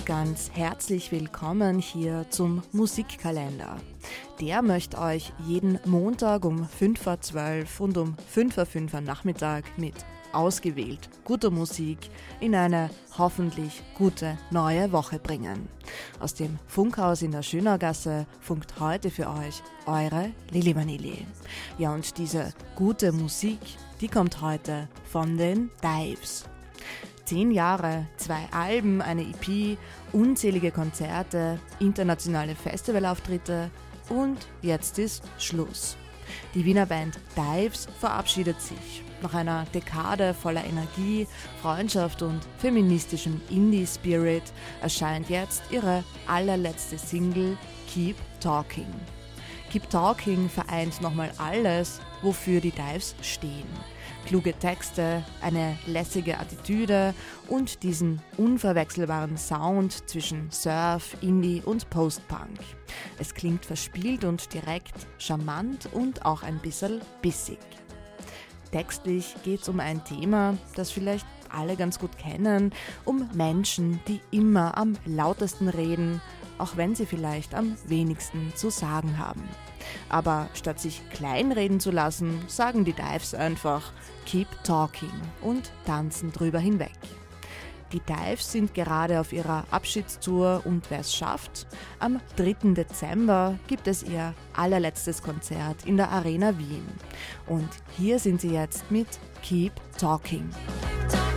Ganz herzlich willkommen hier zum Musikkalender. Der möchte euch jeden Montag um 5:12 und um 5:05 am Nachmittag mit ausgewählt guter Musik in eine hoffentlich gute neue Woche bringen. Aus dem Funkhaus in der Schönaugasse funkt heute für euch eure Lili Vanilli. Ja, und diese gute Musik, die kommt heute von den Dives. 10 Jahre, 2 Alben, eine EP, unzählige Konzerte, internationale Festivalauftritte und jetzt ist Schluss. Die Wiener Band Dives verabschiedet sich. Nach einer Dekade voller Energie, Freundschaft und feministischem Indie-Spirit erscheint jetzt ihre allerletzte Single Keep Talking. Keep Talking vereint nochmal alles, wofür die Dives stehen. Kluge Texte, eine lässige Attitüde und diesen unverwechselbaren Sound zwischen Surf, Indie und Post-Punk. Es klingt verspielt und direkt, charmant und auch ein bisschen bissig. Textlich geht es um ein Thema, das vielleicht alle ganz gut kennen, um Menschen, die immer am lautesten reden, auch wenn sie vielleicht am wenigsten zu sagen haben. Aber statt sich kleinreden zu lassen, sagen die Dives einfach Keep Talking und tanzen drüber hinweg. Die Dives sind gerade auf ihrer Abschiedstour und wer es schafft, am 3. Dezember gibt es ihr allerletztes Konzert in der Arena Wien. Und hier sind sie jetzt mit Keep Talking.